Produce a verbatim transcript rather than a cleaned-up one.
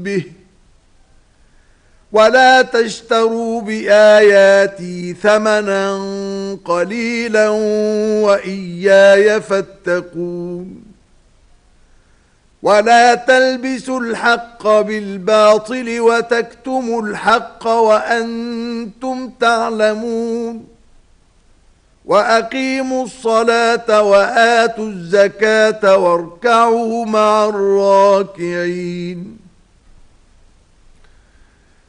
به ولا تشتروا بآياتي ثمنا قليلا وإياي فاتقون ولا تلبسوا الحق بالباطل وتكتموا الحق وأنتم تعلمون وأقيموا الصلاة وآتوا الزكاة واركعوا مع الراكعين